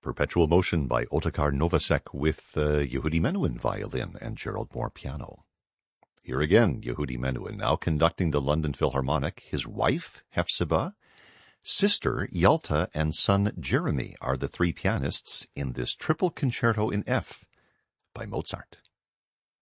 Perpetual Motion by Otakar Novosek with Yehudi Menuhin violin and Gerald Moore piano. Here again, Yehudi Menuhin, now conducting the London Philharmonic. His wife, Hephzibah, sister, Yalta, and son, Jeremy, are the three pianists in this triple concerto in F by Mozart.